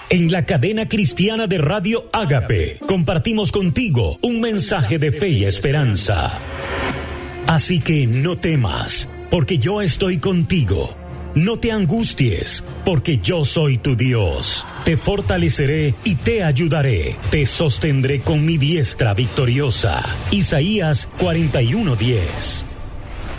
En la cadena cristiana de Radio Ágape compartimos contigo un mensaje de fe y esperanza. Así que no temas, porque yo estoy contigo. No te angusties, porque yo soy tu Dios. Te fortaleceré y te ayudaré. Te sostendré con mi diestra victoriosa. Isaías 41:10.